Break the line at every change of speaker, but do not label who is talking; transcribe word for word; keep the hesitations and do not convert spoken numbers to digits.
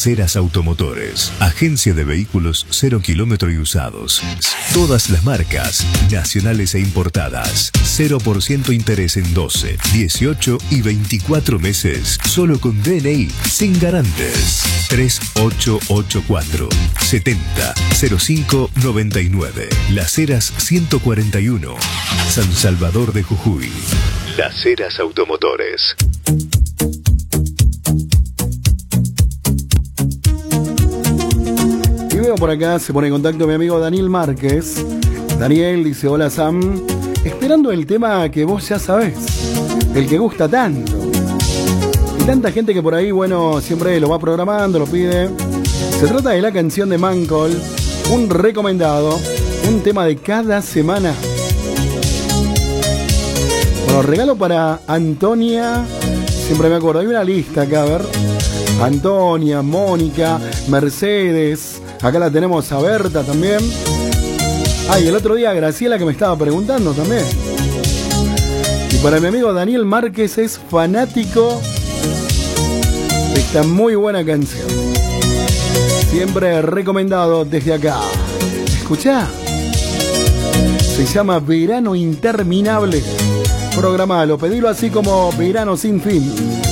Las Heras Automotores, agencia de vehículos cero kilómetro y usados. Todas las marcas, nacionales e importadas. cero por ciento interés en doce, dieciocho y veinticuatro meses. Solo con D N I, sin garantes. tres ocho ocho cuatro, setenta, cero cinco noventa y nueve. Las Heras ciento cuarenta y uno. San Salvador de Jujuy. Las Heras Automotores.
Y veo por acá, se pone en contacto mi amigo Daniel Márquez. Daniel dice: hola Sam, esperando el tema que vos ya sabés, el que gusta tanto. Y tanta gente que por ahí, bueno, siempre lo va programando, lo pide. Se trata de la canción de Mancol, un recomendado, un tema de cada semana. Bueno, regalo para Antonia, siempre me acuerdo, hay una lista acá, a ver. Antonia, Mónica, Mercedes, acá la tenemos a Berta también. Ah, y el otro día Graciela, que me estaba preguntando también. Y para mi amigo Daniel Márquez, es fanático de esta muy buena canción. Siempre recomendado desde acá. Escuchá. Se llama Verano Interminable. Programalo, pedilo así como Verano Sin Fin.